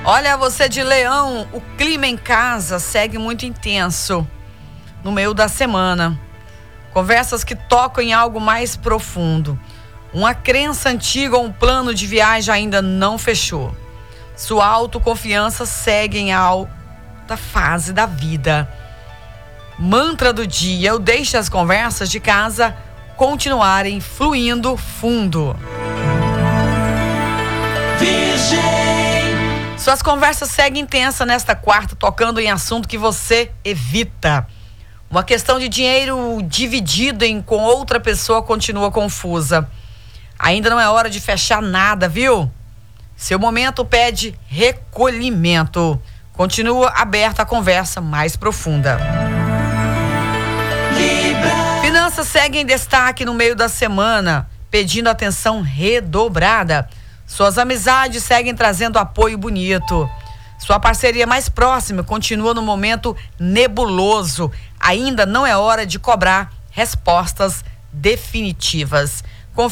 Olha, você de Leão, o clima em casa segue muito intenso no meio da semana. Conversas que tocam em algo mais profundo. Uma crença antiga ou um plano de viagem ainda não fechou. Sua autoconfiança segue em alta fase da vida. Mantra do dia: eu deixo as conversas de casa continuarem fluindo fundo. Virgem. Suas conversas seguem intensas nesta quarta, tocando em assunto que você evita. Uma questão de dinheiro dividido com outra pessoa continua confusa. Ainda não é hora de fechar nada, viu? Seu momento pede recolhimento. Continua aberta a conversa mais profunda. Finanças seguem em destaque no meio da semana, pedindo atenção redobrada. Suas amizades seguem trazendo apoio bonito. Sua parceria mais próxima continua no momento nebuloso. Ainda não é hora de cobrar respostas definitivas.